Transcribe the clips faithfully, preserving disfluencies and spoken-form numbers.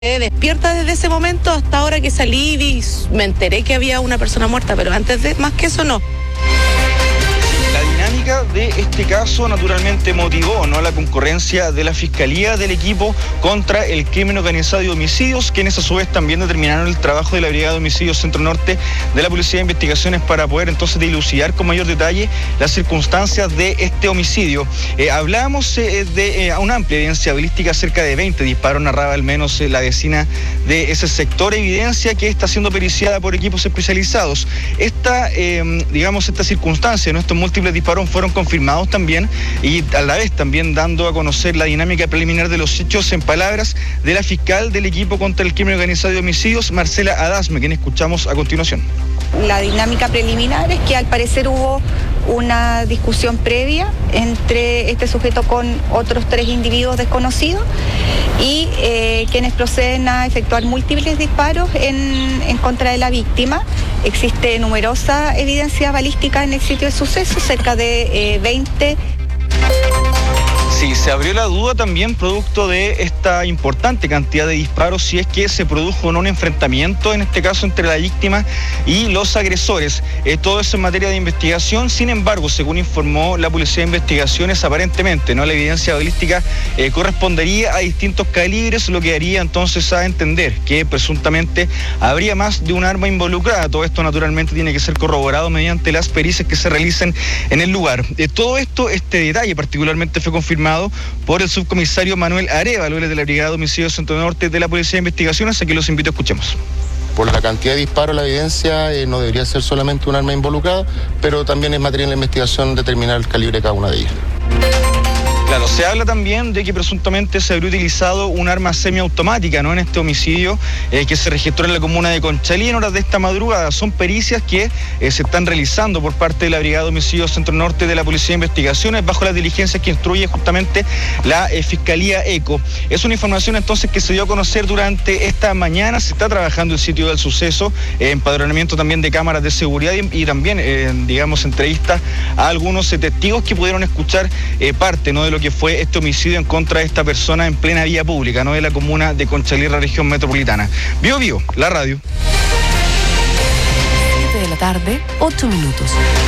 Despierta desde ese momento hasta ahora que salí y me enteré que había una persona muerta, pero antes de más que eso no. La dinámica de este caso naturalmente motivó, ¿no?, la concurrencia de la Fiscalía del equipo contra el crimen organizado y homicidios, quienes a su vez también determinaron el trabajo de la Brigada de Homicidios Centro Norte de la Policía de Investigaciones para poder entonces dilucidar con mayor detalle las circunstancias de este homicidio. Eh, hablábamos eh, de eh, una amplia evidencia balística, cerca de veinte disparos, narraba al menos eh, la vecina de ese sector, evidencia que está siendo periciada por equipos especializados. Esta, eh, digamos, esta circunstancia, ¿no?, estos múltiples disparos fueron confirmados también y a la vez también dando a conocer la dinámica preliminar de los hechos en palabras de la fiscal del equipo contra el crimen organizado y homicidios, Marcela Adasme, quien escuchamos a continuación. La dinámica preliminar es que al parecer hubo una discusión previa entre este sujeto con otros tres individuos desconocidos y eh, quienes proceden a efectuar múltiples disparos en, en contra de la víctima. Existe numerosa evidencia balística en el sitio de suceso, cerca de eh, veinte. Sí, se abrió la duda también producto de esta importante cantidad de disparos, si es que se produjo o no un enfrentamiento, en este caso entre la víctima y los agresores. Eh, todo eso en materia de investigación. Sin embargo, según informó la Policía de Investigaciones, aparentemente, ¿no?, la evidencia balística eh, correspondería a distintos calibres, lo que haría entonces a entender que presuntamente habría más de un arma involucrada. Todo esto naturalmente tiene que ser corroborado mediante las pericias que se realicen en el lugar. De todo esto, este detalle particularmente fue confirmado por el subcomisario Manuel Arevalo de la Brigada de Homicidios Centro Norte de la Policía de Investigaciones. Aquí los invito a escuchemos. Por la cantidad de disparos, la evidencia eh, no debería ser solamente un arma involucrada, pero también es materia en la investigación determinar el calibre de cada una de ellas. Claro, se habla también de que presuntamente se habría utilizado un arma semiautomática, ¿no?, en este homicidio eh, que se registró en la comuna de Conchalí en horas de esta madrugada. Son pericias que eh, se están realizando por parte de la Brigada de Homicidios Centro Norte de la Policía de Investigaciones bajo las diligencias que instruye justamente la eh, Fiscalía ECO. Es una información entonces que se dio a conocer durante esta mañana. Se está trabajando el sitio del suceso, eh, empadronamiento también de cámaras de seguridad y, y también, eh, digamos, entrevistas a algunos eh, testigos que pudieron escuchar eh, parte, ¿no?, de lo que fue este homicidio en contra de esta persona en plena vía pública, ¿no?, de la comuna de Conchalí, la región metropolitana. Bio Bio, la radio. siete de la tarde, ocho minutos.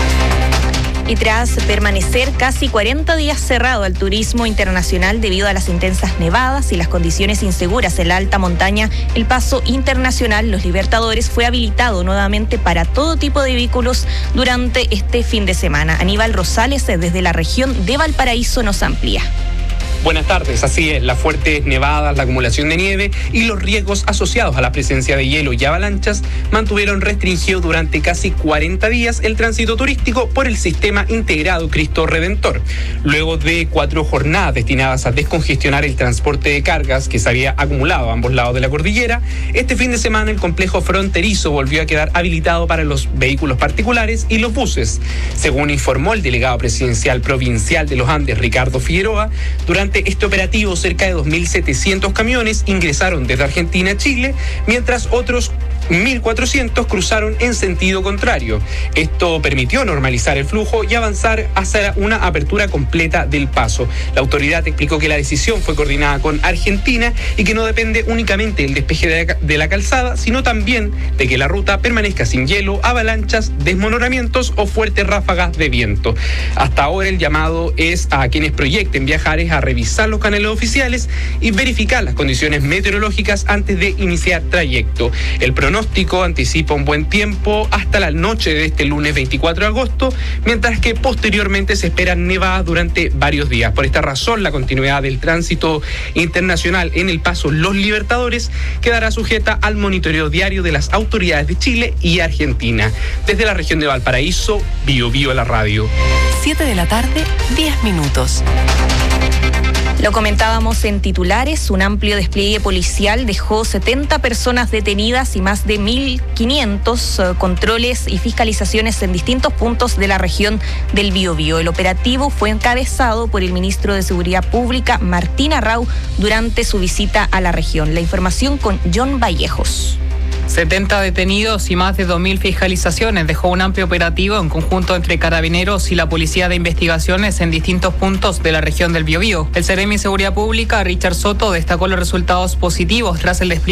Y tras permanecer casi cuarenta días cerrado al turismo internacional debido a las intensas nevadas y las condiciones inseguras en la alta montaña, el paso internacional Los Libertadores fue habilitado nuevamente para todo tipo de vehículos durante este fin de semana. Aníbal Rosales, desde la región de Valparaíso, nos amplía. Buenas tardes, así es, las fuertes nevadas, la acumulación de nieve y los riesgos asociados a la presencia de hielo y avalanchas mantuvieron restringido durante casi cuarenta días el tránsito turístico por el sistema integrado Cristo Redentor. Luego de cuatro jornadas destinadas a descongestionar el transporte de cargas que se había acumulado a ambos lados de la cordillera, este fin de semana el complejo fronterizo volvió a quedar habilitado para los vehículos particulares y los buses. Según informó el delegado presidencial provincial de los Andes, Ricardo Figueroa, durante este operativo, cerca de dos mil setecientos camiones ingresaron desde Argentina a Chile, mientras otros mil cuatrocientos cruzaron en sentido contrario. Esto permitió normalizar el flujo y avanzar hacia una apertura completa del paso. La autoridad explicó que la decisión fue coordinada con Argentina y que no depende únicamente del despeje de la calzada, sino también de que la ruta permanezca sin hielo, avalanchas, desmoronamientos o fuertes ráfagas de viento. Hasta ahora el llamado es a quienes proyecten viajar es a revisar los canales oficiales y verificar las condiciones meteorológicas antes de iniciar trayecto. El pronóstico anticipa un buen tiempo hasta la noche de este lunes veinticuatro de agosto, mientras que posteriormente se esperan nevadas durante varios días. Por esta razón, la continuidad del tránsito internacional en el paso Los Libertadores quedará sujeta al monitoreo diario de las autoridades de Chile y Argentina. Desde la región de Valparaíso, Bio Bio la radio. siete de la tarde, diez minutos. Lo comentábamos en titulares, un amplio despliegue policial dejó setenta personas detenidas y más de mil quinientos uh, controles y fiscalizaciones en distintos puntos de la región del Biobío. El operativo fue encabezado por el ministro de Seguridad Pública, Martín Arrau, durante su visita a la región. La información con John Vallejos. setenta detenidos y más de dos mil fiscalizaciones dejó un amplio operativo en conjunto entre Carabineros y la Policía de Investigaciones en distintos puntos de la región del Biobío. El Seremi de Seguridad Pública, Richard Soto, destacó los resultados positivos tras el despliegue